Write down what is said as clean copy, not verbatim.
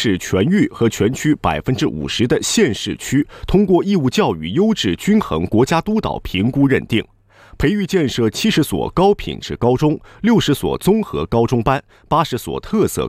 市全域和全区50%的县市区通过义务教育优质均衡国家督导评估认定，培育建设70所高品质高中、60所综合高中班、80所特色